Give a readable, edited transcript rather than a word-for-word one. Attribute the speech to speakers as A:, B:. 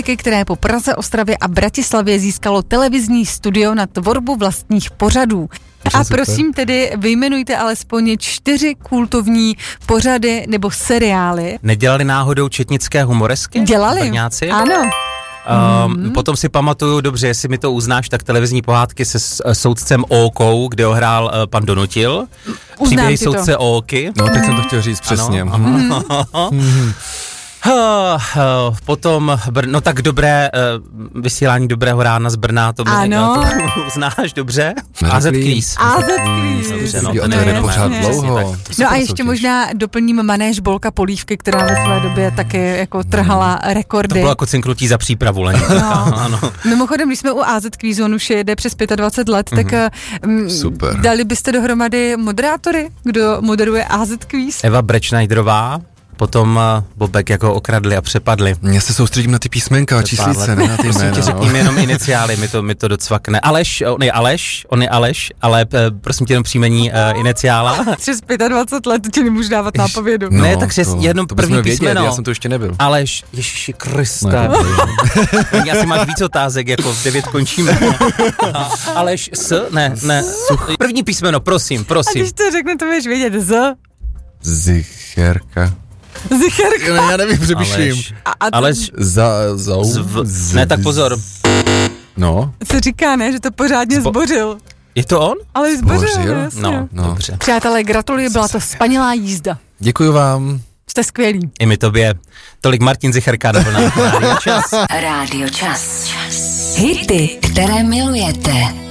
A: které po Praze, Ostravě a Bratislavě získalo televizní studio na tvorbu vlastních pořadů. A prosím tedy, vyjmenujte alespoň 4 kultovní pořady nebo seriály.
B: Nedělali náhodou četnické humoresky?
A: Dělali,
B: Brňáci?
A: ano.
B: Potom si pamatuju, dobře, jestli mi to uznáš, tak televizní pohádky se soudcem Ókou, kde ho hrál pan Donutil. Příběhy soudce Óky.
C: No, teď jsem to chtěl říct přesně.
B: Potom, no tak dobré, vysílání Dobrého rána z Brna, to uznáš dobře. AZ Quiz.
A: Dobře,
C: no, to je pořád dlouho.
A: No a ještě možná doplním manéž Bolka Polívky, která ve své době taky jako trhala rekordy.
B: To bylo jako cinknutí za přípravu, Leni.
A: No. Mimochodem, když jsme u AZ Quizu, on už jede přes 25 let, tak
C: super.
A: Dali byste dohromady moderátory, kdo moderuje AZ Quiz?
B: Eva Brečnajdrová. Potom Bobek jako okradli a přepadli.
C: Já se soustředím na ty písmenka a číslice, ne na ty jména.
B: Prosím tě, řekni mi jenom iniciály, mi to docvakne. On je Aleš, ale prosím tě jenom příjmení iniciála.
A: Přes 25 let ti nemůžu dávat nápovědu.
B: No, ne, takže jenom první písmeno.
C: Já jsem to ještě nebyl.
B: Aleš, Ježiši Kriste. Já si máš víc otázek, jako v 9 končíme. Aleš ne. První písmeno, prosím.
A: A když to řekne, to budeš vědět.
C: Zicherka.
A: Zicherka.
C: Ne, já nevím, přemýšlím.
B: Aleš. Ne, tak pozor.
C: No.
A: Se říká, ne, že to pořádně zbořil.
B: Je to on?
A: Ale zbořil,
B: no, dobře.
A: Přátelé, gratuluji, byla to spanilá jízda.
C: Děkuji vám.
A: Jste skvělí.
B: I mi tobě. Tolik Martin Zicherka na vlnách.
D: Rádio Čas. Hity, které milujete.